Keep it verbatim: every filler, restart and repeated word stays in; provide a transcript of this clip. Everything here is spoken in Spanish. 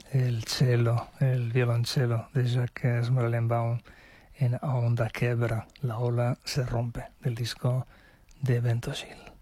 el cello, el violonchelo de Jacques Morellenbaum en A Onda Quebra, la ola se rompe, del disco de Ventosil.